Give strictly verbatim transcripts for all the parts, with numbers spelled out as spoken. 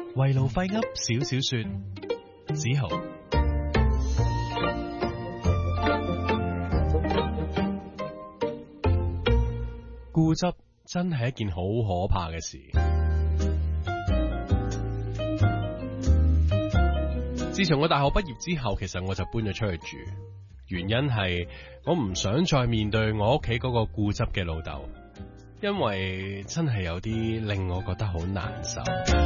圍爐廢噏少少說，子豪。固執真係一件好可怕嘅事。自從我大學畢業之後，其實我就搬咗出去住，原因係我唔想再面對我屋企嗰個固執嘅老豆，因為真係有啲令我覺得好難受。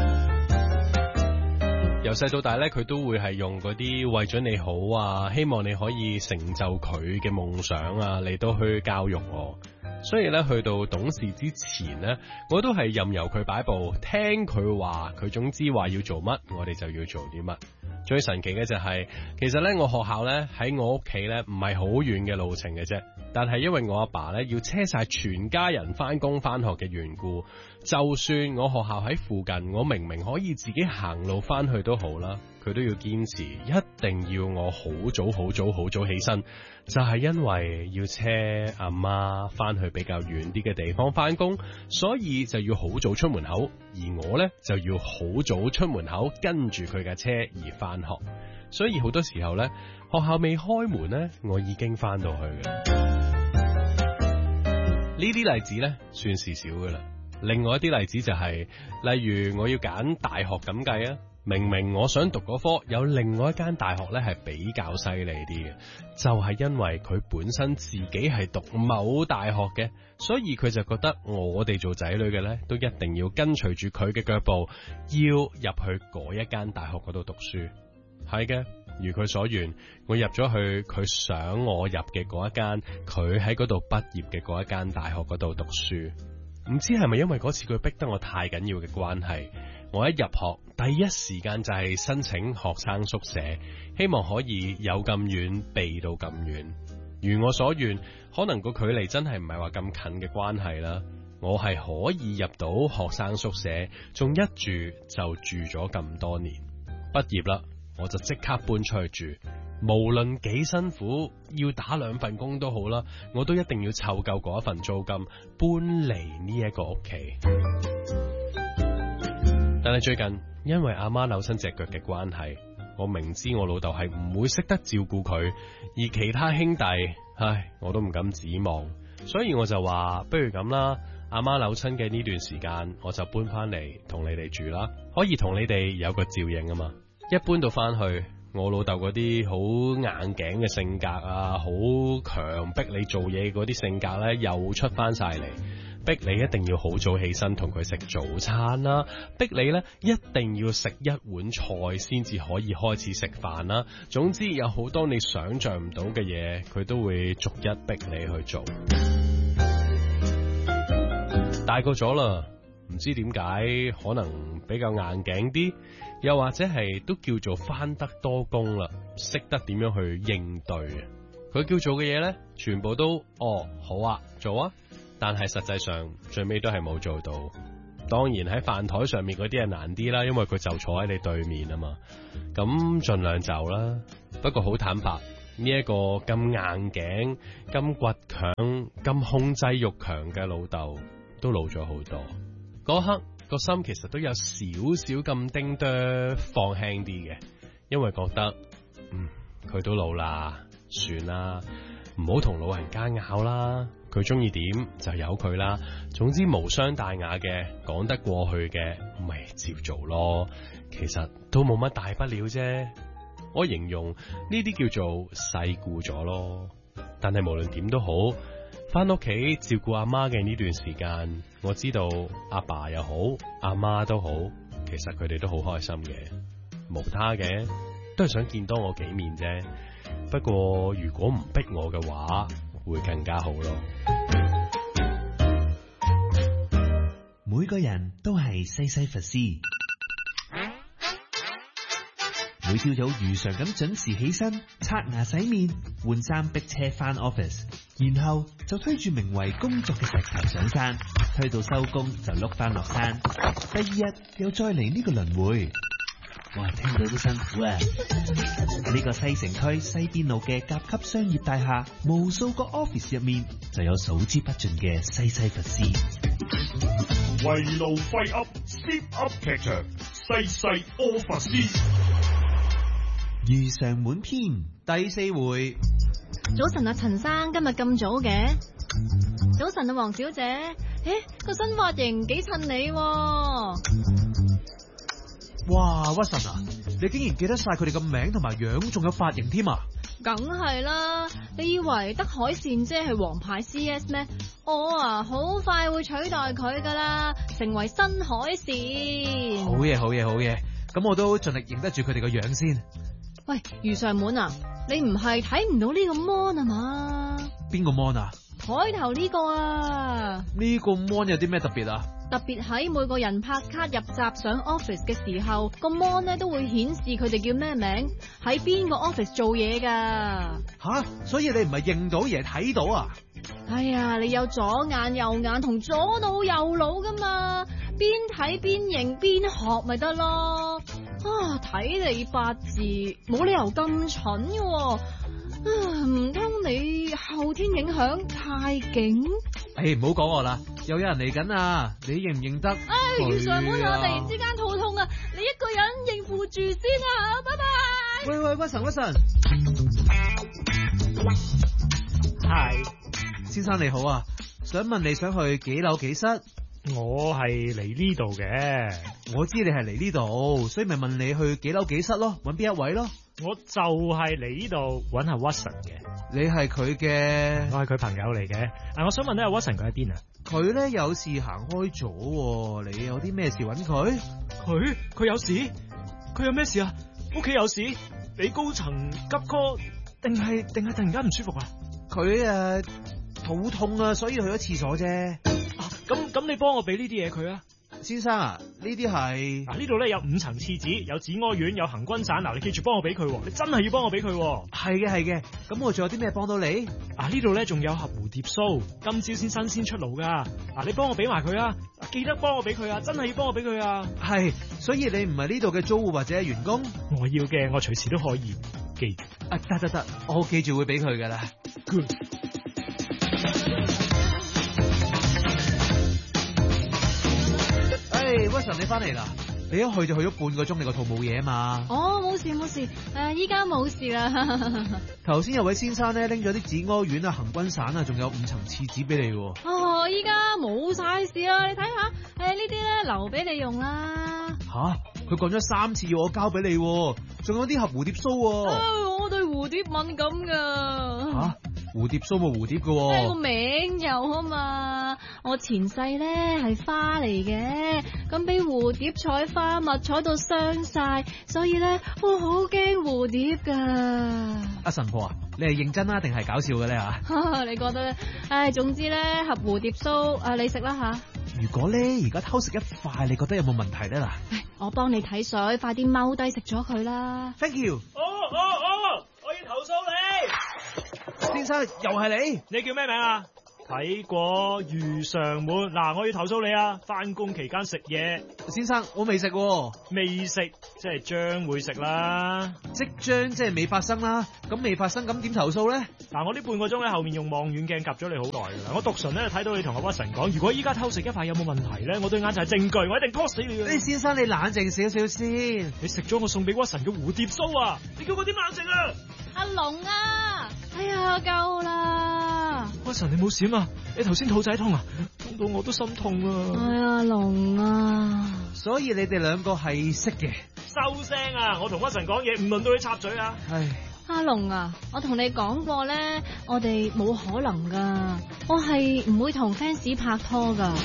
由細到大咧，佢都會係用嗰啲為咗你好啊，希望你可以成就佢嘅夢想啊嚟到去教育我。所以咧，去到懂事之前呢，我都係任由佢擺布，聽佢話，佢總之話要做乜，我哋就要做啲乜。最神奇嘅就係，其實咧我學校咧喺我屋企咧唔係好遠嘅路程嘅啫，但係因為我阿爸咧要車晒全家人翻工翻學嘅緣故，就算我學校喺附近，我明明可以自己行路翻去都好啦，佢都要堅持，一定要我好早好早好早起身，就係因為要車阿媽翻去比較遠啲嘅地方翻工，所以就要好早出門口，而我呢，就要好早出門口跟住佢架車而翻學，所以好多時候呢，學校未開門呢，我已經翻到去嘅。呢啲例子呢，算是少噶啦。另外一啲例子就係，例如我要揀大學咁計啊。明明我想讀嗰科，有另外一間大學咧係比較犀利啲嘅，就係因為佢本身自己係讀某大學嘅，所以佢就覺得我哋做仔女嘅咧都一定要跟隨住佢嘅腳步，要入去嗰一間大學嗰度讀書。係嘅，如佢所願，我入咗去佢想我入嘅嗰一間，佢喺嗰度畢業嘅嗰一間大學嗰度讀書。唔知係咪因為嗰次佢逼得我太緊要嘅關係，我一入學第一時間就係申請學生宿舍，希望可以有咁遠避到咁遠。如我所願，可能個距離真係唔係話咁近嘅關係啦，我係可以入到學生宿舍，仲一住就住咗咁多年。畢業啦，我就即刻搬出去住，無論幾辛苦，要打兩份工都好啦，我都一定要湊夠嗰一份租金，搬嚟呢一個屋企。但係最近因為阿媽扭親隻腳嘅關係，我明知我老豆係唔會識得照顧佢，而其他兄弟，唉，我都唔敢指望，所以我就話不如咁啦，阿媽扭親嘅呢段時間，我就搬翻嚟同你哋住啦，可以同你哋有個照應啊嘛。一搬到翻去，我老豆嗰啲好硬頸嘅性格啊，好強逼你做嘢嗰啲性格咧，又出翻晒嚟。逼你一定要好早起身同佢食早餐啦，逼你咧一定要食一碗菜先至可以開始食飯啦。總之有好多你想象唔到嘅嘢，佢都會逐一逼你去做。大個咗啦，唔知點解可能比較硬頸啲，又或者係都叫做翻得多工啦，識得點樣去應對。佢叫做嘅嘢咧，全部都哦好啊，做啊。但係實際上最尾都係冇做到。當然喺飯台上面嗰啲係難啲啦，因為佢就坐喺你對面啊嘛。咁盡量就啦。不過好坦白，呢一個咁硬頸、咁倔強、咁控制欲強嘅老豆都老咗好多。嗰刻個心其實都有少少咁叮哆放輕啲嘅，因為覺得嗯佢都老啦，算啦，唔好同老人家拗啦。佢中意點就由佢啦，總之無傷大雅嘅，講得過去嘅，咪照做咯。其實都冇乜大不了啫。我形容呢啲叫做世故咗咯。但係無論點都好，翻屋企照顧阿媽嘅呢段時間，我知道阿爸又好，阿媽都好，其實佢哋都好開心嘅，無他嘅，都係想見多我幾面啫。不過如果唔逼我嘅話，會更加好咯。 每個人都係西西弗斯，每朝早如常咁準時起身，刷牙洗面，換衫逼車返 office， 然後就推住名為工作嘅石頭上山，推到收工就碌返落山。第二日又再嚟呢個輪迴。哇，聽到都辛苦啊！呢個西城區西邊路嘅甲級商業大廈，無數個 office 入面就有數之不盡嘅西西弗斯。 圍爐廢噏 Zip 噏劇場西西 office。 如常滿篇第四回。 早晨啊，陳生，今日咁早嘅？早晨啊，黃小姐，誒，個新髮型幾襯你喎。 哇，屈臣啊，你竟然記得晒佢哋個名同埋樣，仲有髮型添啊！ 梗係啦，你以為得海線姐係王牌 C S 咩？我啊好快會取代佢噶啦，成為新海線。 好嘢，好嘢，好嘢！咁我都盡力認得住佢哋個樣先。 喂，余上門啊，你唔係睇唔到呢個 mon 啊嘛？ 邊個 mon 啊？ 台頭呢個啊。 呢個 mon 有啲咩特別啊？ 特別喺每個人拍卡入閘上 office 嘅時候，個 mon 咧都會顯示佢哋叫咩名，喺邊個 office 做嘢噶。 吓，所以你唔係認到而係睇到啊？ 哎呀，你有左眼右眼同左腦右腦噶嘛，邊睇邊認邊學咪得咯。啊，睇你八字冇理由咁蠢嘅。啊，唔通你後天影響太勁？ 誒，唔好講我啦，又有人嚟緊啊！你認唔認得？ 唉，余上門啊，突然之間肚痛啊，你一個人應付住先啊，拜拜。 喂喂，屈臣屈臣， 係， 先生你好啊，想問你想去幾樓幾室？ 我係嚟呢度嘅。 我知你係嚟呢度，所以咪問你去幾樓幾室咯，揾邊一位咯。 我就係嚟呢度揾下屈臣嘅。 你係佢嘅？ 我係佢朋友嚟嘅。啊，我想問咧，屈臣佢喺邊啊？ 佢咧有事行開咗，你有啲咩事揾佢？ 佢佢有事？佢有咩事啊？屋企有事？俾高層急 call，定係定係突然間唔舒服啊？ 佢誒、呃、肚痛啊，所以去咗廁所啫。 啊，咁咁你幫我俾呢啲嘢佢啊？ 先生啊，呢啲係嗱，呢度咧有五層廁紙，有止屙丸，有行軍散。嗱，你記住幫我俾佢，你真係要幫我俾佢。 係嘅係嘅，咁我仲有啲咩幫到你？ 啊，呢度咧仲有盒蝴蝶酥，今朝先新鮮出爐噶。嗱，你幫我俾埋佢啊！記得幫我俾佢啊！真係要幫我俾佢啊！ 係，所以你唔係呢度嘅租戶或者員工？ 我要嘅，我隨時都可以記住。 啊，得得得，我記住會俾佢噶啦。 Good。 誒，屈臣你翻嚟啦！你一去就去咗半個鐘，你個肚冇嘢啊嘛？ 哦，冇事冇事，誒，依家冇事啦。 頭先有位先生咧拎咗啲止屙丸啊、行軍散啊，仲有五層廁紙俾你。 哦，依家冇晒事啦，你睇下，誒呢啲咧留俾你用啦。 吓，佢講咗三次要我交俾你，仲有啲盒蝴蝶酥。 唉，我對蝴蝶敏感噶。 吓？蝴蝶酥冇蝴蝶嘅， 即係個名有啊嘛。我前世咧係花嚟嘅，咁俾蝴蝶採花蜜採到傷晒，所以咧我好驚蝴蝶噶。 阿神婆啊，你係認真啊定係搞笑嘅咧吓？ 你覺得咧？唉，總之咧盒蝴蝶酥，誒你食啦吓。 如果咧而家偷食一塊，你覺得有冇問題咧嗱？ 我幫你睇水，快啲踎低食咗佢啦。 Thank you。 哦哦哦，我要投訴你。 先生，又係你？ 你叫咩名啊？睇過如常滿。嗱，我要投訴你啊！翻工期間食嘢。 先生，我未食喎。 未食，即係將會食啦。 即將即係未發生啦。咁未發生，咁點投訴咧？ 嗱，我呢半個鐘咧後面用望遠鏡夾咗你好耐噶啦。我讀唇咧睇到你同阿屈臣講，如果依家偷食一塊有冇問題咧？我對眼就係證據，我一定拖死你。 誒，先生你冷靜少少先。 你食咗我送俾屈臣嘅蝴蝶酥啊！你叫我點冷靜啊？ 阿龍啊！哎呀，夠啦！ 屈臣你冇事嘛？你頭先肚仔痛啊？痛到我都心痛啊！ 哎呀，龍啊！ 所以你哋兩個係識嘅？ 收聲啊！我同屈臣講嘢，唔輪到你插嘴啊！ 唉， 阿龍啊，我同你講過咧，我哋冇可能噶，我係唔會同 fans 拍拖噶。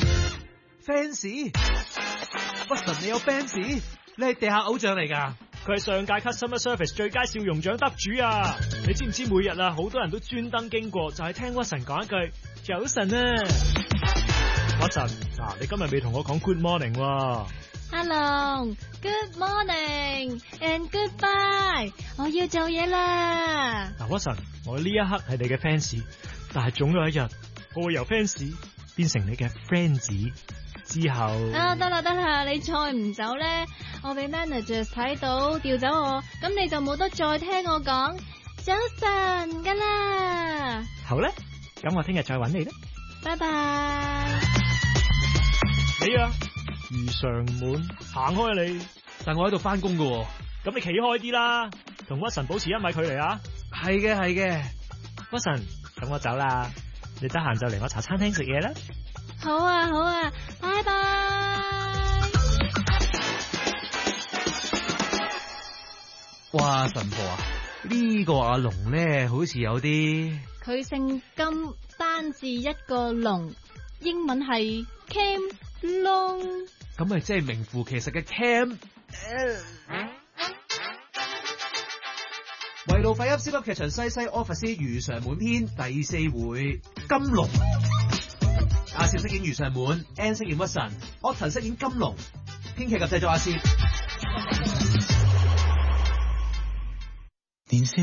fans？屈臣你有 fans？你係地下偶像嚟噶？ 佢係上屆 Customer Service 最佳笑容獎得主啊！你知唔知每日啊，好多人都專登經過，就係、是、聽屈臣講一句早晨啊！屈臣，嗱，你今日未同我講 Good morning 喎、啊。 阿龍 ，Good morning and goodbye， 我要做嘢啦。 嗱，屈臣，我呢一刻係你嘅 fans， 但係總有一日我會由 fans 變成你嘅 friends。之後啊，得啦得啦，你再唔走咧，我俾 manager 睇到調走我，咁你就冇得再聽我講早晨噶啦。 好咧，咁我聽日再搵你啦， 拜拜。 你啊，如常滿，行開你。 但我喺度翻工噶。 咁你企開啲啦，同屈臣保持一米距離啊！ 係嘅係嘅， 屈臣，咁我走啦，你得閒就嚟我茶餐廳食嘢啦。 好啊好啊，拜拜。 哇，神婆啊，呢個阿龍咧好似有啲， 佢姓金，單字一個龍，英文係 Cam Long。 咁咪即係名副其實嘅 Cam。維路快噏超級劇場西西 office 如常滿篇第四回金龍。阿攝飾演如常滿 ，N 飾演屈臣，岳騰飾演金龍，編劇及製作阿攝。